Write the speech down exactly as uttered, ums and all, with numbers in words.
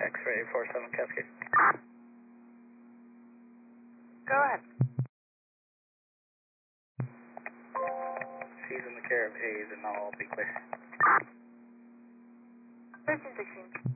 X-ray four seven Cascade. Go ahead. She's in the care of A's and all will be clear. thirteen sixteen.